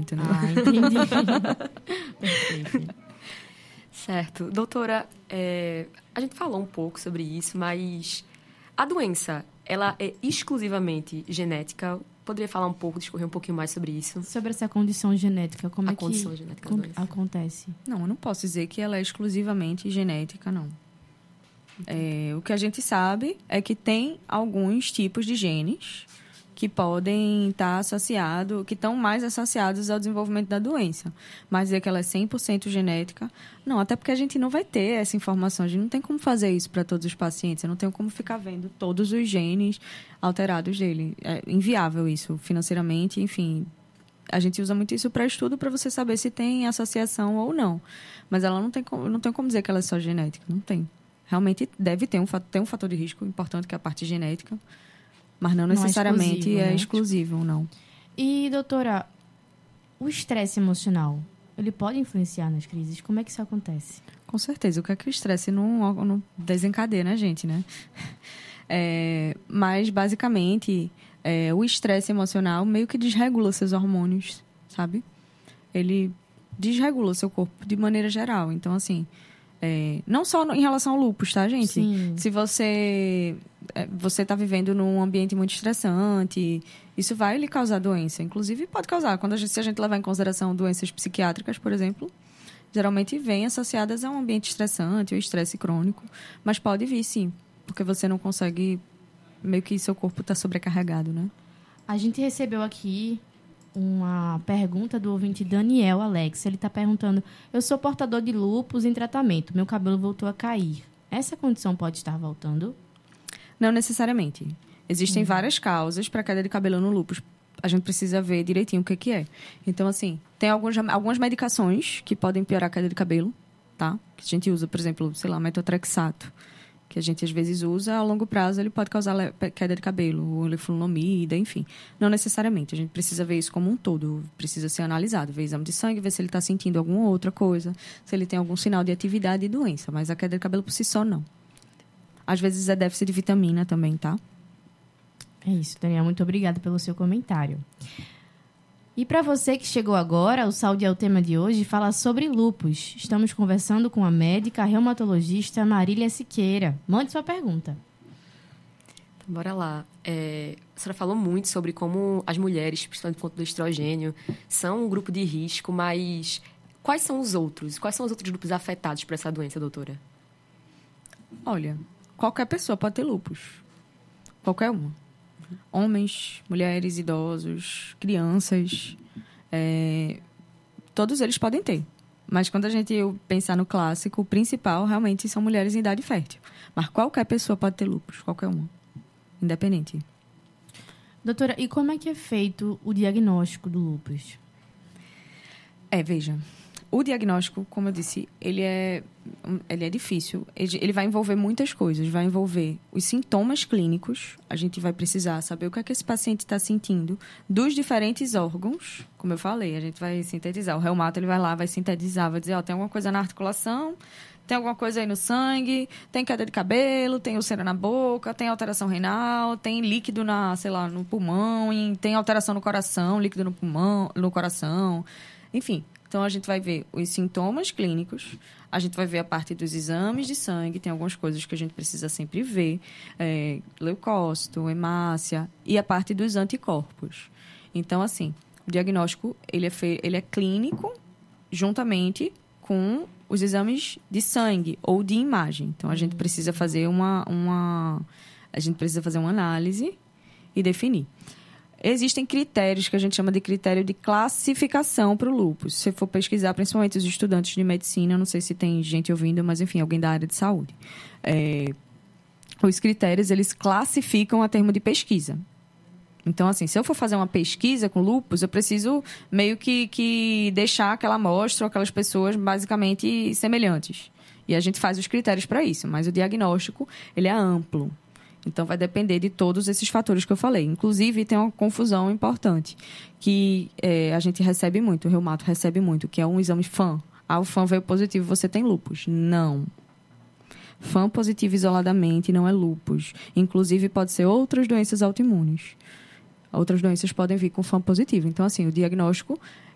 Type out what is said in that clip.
entendeu? Ah, entendi. Perfeito. Certo. Doutora, a gente falou um pouco sobre isso, mas a doença, ela é exclusivamente genética? Poderia falar um pouco, discorrer um pouquinho mais sobre isso? Sobre essa condição genética, como A é que condição genética da doença. acontece? Não, eu não posso dizer que ela é exclusivamente genética, não. O que a gente sabe é que tem alguns tipos de genes que podem estar associados, que estão mais associados ao desenvolvimento da doença. Mas dizer que ela é 100% genética, não, até porque a gente não vai ter essa informação, a gente não tem como fazer isso para todos os pacientes, eu não tenho como ficar vendo todos os genes alterados dele. É inviável isso financeiramente, enfim. A gente usa muito isso para estudo para você saber se tem associação ou não. Mas ela não tem como dizer que ela é só genética, não tem. Realmente deve ter um fator de risco importante, que é a parte genética, mas não necessariamente é exclusivo, não. E, doutora, o estresse emocional, ele pode influenciar nas crises? Como é que isso acontece? Com certeza. O que é que o estresse não desencadeia na gente, né? Mas, basicamente, o estresse emocional meio que desregula seus hormônios, sabe? Ele desregula o seu corpo de maneira geral. Então, assim... não só em relação ao lúpus, tá, gente? Sim. Se você está vivendo num ambiente muito estressante, isso vai lhe causar doença. Inclusive, pode causar. Se a gente levar em consideração doenças psiquiátricas, por exemplo, geralmente vêm associadas a um ambiente estressante ou estresse crônico. Mas pode vir, sim, porque você não consegue... Meio que seu corpo está sobrecarregado, né? A gente recebeu aqui uma pergunta do ouvinte Daniel Alex. Ele está perguntando: eu sou portador de lúpus em tratamento, meu cabelo voltou a cair. Essa condição pode estar voltando? Não necessariamente. Existem várias causas para queda de cabelo no lúpus. A gente precisa ver direitinho o que é. Então, assim, tem algumas medicações que podem piorar a queda de cabelo, tá? Que a gente usa, por exemplo, sei lá, metotrexato, que a gente às vezes usa, a longo prazo ele pode causar queda de cabelo, ou leflunomida, enfim. Não necessariamente, a gente precisa ver isso como um todo, precisa ser analisado, ver exame de sangue, ver se ele está sentindo alguma outra coisa, se ele tem algum sinal de atividade e doença, mas a queda de cabelo por si só, não. Às vezes é déficit de vitamina também, tá? É isso, Daniel, muito obrigada pelo seu comentário. E para você que chegou agora, o Saúde é o tema de hoje, fala sobre lúpus. Estamos conversando com a médica reumatologista Marília Siqueira. Mande sua pergunta. Então, bora lá. A senhora falou muito sobre como as mulheres, principalmente por conta do estrogênio, são um grupo de risco, mas quais são os outros? Quais são os outros grupos afetados por essa doença, doutora? Olha, qualquer pessoa pode ter lúpus. Qualquer uma. Homens, mulheres, idosos, crianças, todos eles podem ter. Mas quando a gente pensar no clássico, o principal realmente são mulheres em idade fértil. Mas qualquer pessoa pode ter lúpus, qualquer uma, independente. Doutora, e como é que é feito o diagnóstico do lúpus? Veja, o diagnóstico, como eu disse, ele é difícil. Ele vai envolver muitas coisas. Vai envolver os sintomas clínicos. A gente vai precisar saber o que é que esse paciente está sentindo dos diferentes órgãos. Como eu falei, a gente vai sintetizar. O reumato, ele vai lá, vai sintetizar, vai dizer, tem alguma coisa na articulação, tem alguma coisa aí no sangue, tem queda de cabelo, tem úlcera na boca, tem alteração renal, tem líquido no pulmão, tem alteração no coração, líquido no pulmão, no coração, enfim. Então, a gente vai ver os sintomas clínicos, a gente vai ver a parte dos exames de sangue, tem algumas coisas que a gente precisa sempre ver, leucócito, hemácia, e a parte dos anticorpos. Então, assim, o diagnóstico, ele é clínico, juntamente com os exames de sangue ou de imagem. Então, a gente precisa fazer uma análise e definir. Existem critérios que a gente chama de critério de classificação para o lúpus. Se você for pesquisar, principalmente os estudantes de medicina, não sei se tem gente ouvindo, mas, enfim, alguém da área de saúde. Os critérios, eles classificam a termo de pesquisa. Então, assim, se eu for fazer uma pesquisa com lúpus, eu preciso meio que deixar aquela amostra ou aquelas pessoas basicamente semelhantes. E a gente faz os critérios para isso, mas o diagnóstico, ele é amplo. Então, vai depender de todos esses fatores que eu falei. Inclusive, tem uma confusão importante, que a gente recebe muito, o reumato recebe muito, que é um exame FAM. O FAM veio positivo, você tem lúpus. Não. FAM positivo isoladamente não é lúpus. Inclusive, pode ser outras doenças autoimunes. Outras doenças podem vir com FAM positivo. Então, assim, o diagnóstico